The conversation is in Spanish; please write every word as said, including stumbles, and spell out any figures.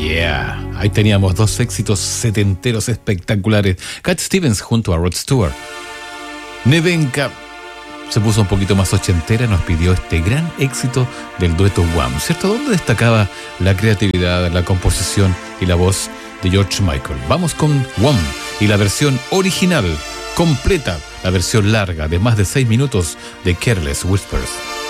Yeah, ahí teníamos dos éxitos setenteros espectaculares. Cat Stevens junto a Rod Stewart. Nevenka se puso un poquito más ochentera y nos pidió este gran éxito del dueto Wham, ¿cierto? Donde destacaba la creatividad, la composición y la voz de George Michael. Vamos con Wham y la versión original, completa, la versión larga de más de seis minutos de Careless Whispers.